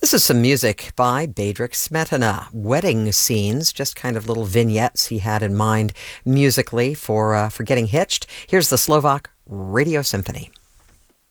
This is some music by Bedřich Smetana. Wedding scenes, just kind of little vignettes he had in mind musically for Getting Hitched. Here's the Slovak Radio Symphony.